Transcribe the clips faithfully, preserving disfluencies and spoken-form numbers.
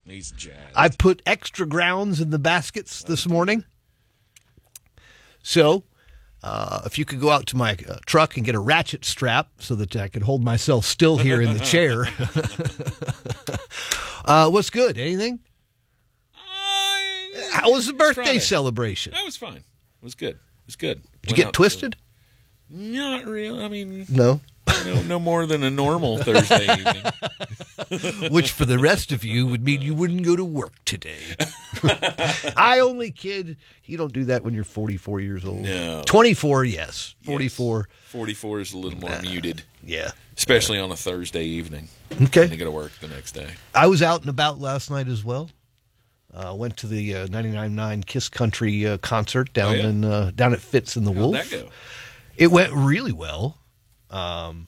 He's jazzed. I put extra grounds in the baskets this morning. So, uh, if you could go out to my uh, truck and get a ratchet strap so that I could hold myself still here in the chair. uh, what's good? Anything? Uh, How was the birthday Friday. celebration? That was fine. It was good. It was good. Did you get twisted? To, not really. I mean, no. no, no more than a normal Thursday evening. Which for the rest of you would mean you wouldn't go to work today. I only kid. You don't do that when you're forty-four years old. No. twenty-four, yes. forty-four. Yes. forty-four is a little more uh, muted. Yeah. Especially on a Thursday evening. Okay. And you go to work the next day. I was out and about last night as well. Uh, went to the uh, ninety-nine point nine Kiss Country uh, concert down oh, yeah? in uh, down at Fitz and the How'd Wolf. that go? It went really well. Um,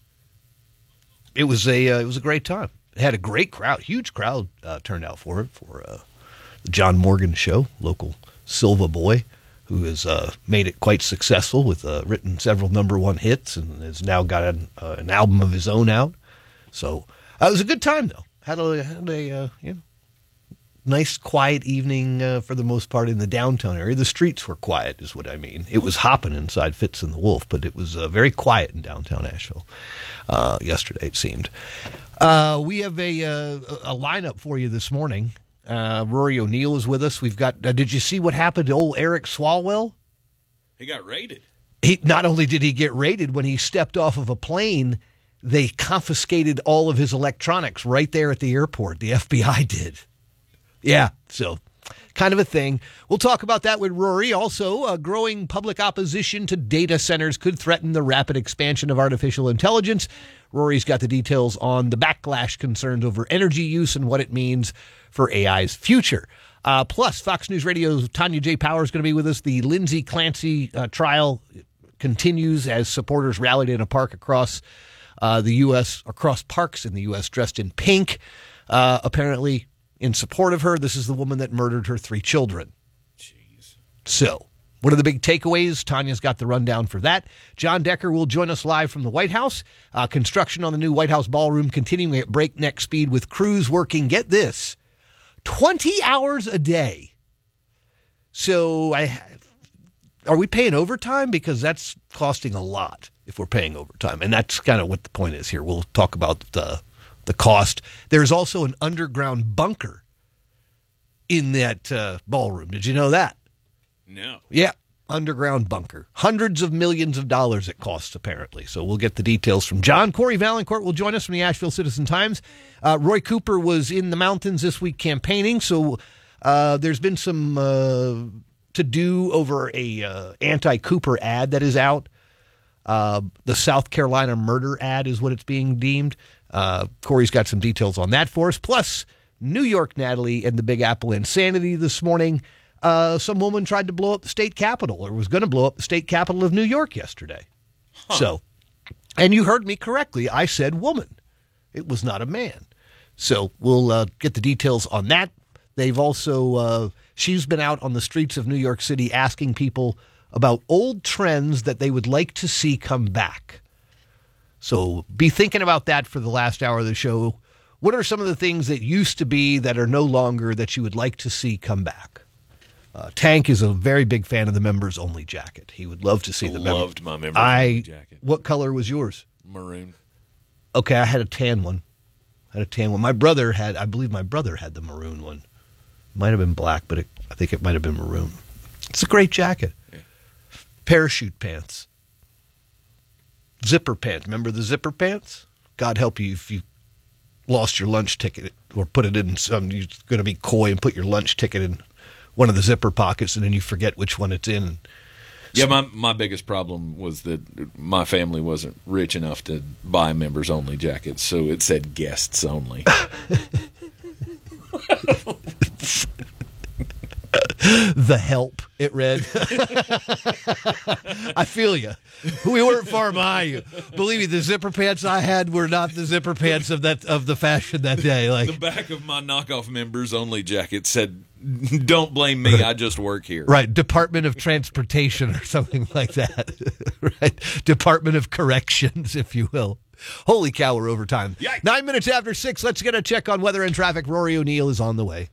it was a uh, it was a great time. It had a great crowd, huge crowd uh, turned out for it for uh, the John Morgan show. Local Silva boy who has uh, made it quite successful with uh, written several number one hits and has now got an, uh, an album of his own out. So uh, it was a good time though. Had a had a uh, you know. Nice, quiet evening uh, for the most part in the downtown area. The streets were quiet, is what I mean. It was hopping inside Fitz and the Wolf, but it was uh, very quiet in downtown Asheville uh, yesterday, it seemed. Uh, we have a, uh, a lineup for you this morning. Uh, Rory O'Neill is with us. We've got. Uh, did you see what happened to old Eric Swalwell? He got raided. He not only did he get raided when he stepped off of a plane, they confiscated all of his electronics right there at the airport. The F B I did. Yeah, so kind of a thing. We'll talk about that with Rory. Also, uh, growing public opposition to data centers could threaten the rapid expansion of artificial intelligence. Rory's got the details on the backlash concerns over energy use and what it means for A I's future. Uh, plus, Fox News Radio's Tanya J. Power is going to be with us. The Lindsay Clancy uh, trial continues as supporters rallied in a park across uh, the U S, across parks in the U S dressed in pink. Uh, apparently, in support of her, this is the woman that murdered her three children. Jeez. So, what are the big takeaways? Tanya's got the rundown for that. John Decker will join us live from the White House. Uh, construction on the new White House ballroom continuing at breakneck speed with crews working, get this, twenty hours a day. So, I are we paying overtime? Because that's costing a lot if we're paying overtime. And that's kind of what the point is here. We'll talk about the the cost. There's also an underground bunker in that uh, ballroom. Did you know that? No. Yeah, underground bunker. Hundreds of millions of dollars it costs, apparently. So we'll get the details from John. Corey Valancourt will join us from the Asheville Citizen-Times. Uh, Roy Cooper was in the mountains this week campaigning, so uh, there's been some uh, to-do over a uh, anti-Cooper ad that is out. Uh, the South Carolina murder ad is what it's being deemed. Uh, Corey's got some details on that for us. Plus, New York Natalie and the Big Apple insanity this morning. Uh, some woman tried to blow up the state capitol or was going to blow up the state capitol of New York yesterday. Huh. So, and you heard me correctly. I said woman. It was not a man. So we'll uh, get the details on that. They've also, uh, she's been out on the streets of New York City asking people about old trends that they would like to see come back. So be thinking about that for the last hour of the show. What are some of the things that used to be that are no longer that you would like to see come back? Uh, Tank is a very big fan of the members only jacket. He would love to see the members. Loved my members only jacket. What color was yours? Maroon. Okay, I had a tan one. I had a tan one. My brother had, I believe my brother had the maroon one. Might have been black, but it, I think it might have been maroon. It's a great jacket. Yeah. Parachute pants. Zipper pants. Remember the zipper pants? God help you if you lost your lunch ticket or put it in some, you're going to be coy and put your lunch ticket in one of the zipper pockets and then you forget which one it's in. Yeah, my my biggest problem was that my family wasn't rich enough to buy members only jackets, so it said guests only. The Help, it read. I feel you. We weren't far behind you. Believe me, the zipper pants I had were not the zipper pants of that of the fashion that day. Like the back of my knockoff members only jacket said, "Don't blame me, I just work here." Right, Department of Transportation or something like that. Right, Department of Corrections, if you will. Holy cow, we're over time. Yikes. Nine minutes after six, let's get a check on weather and traffic. Rory O'Neill is on the way.